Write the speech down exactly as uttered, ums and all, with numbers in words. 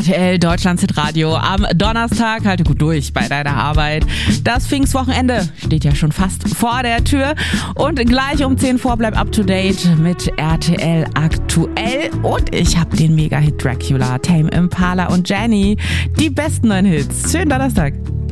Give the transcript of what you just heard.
T L Deutschlands Hitradio am Donnerstag. Halte gut durch bei deiner Arbeit. Das Pfingstwochenende steht ja schon fast vor der Tür. Und gleich um zehn vor bleib up to date mit R T L aktuell. Und ich habe den Mega-Hit Dracula, Tame Impala und Jenny. Die besten neuen Hits. Schönen Donnerstag.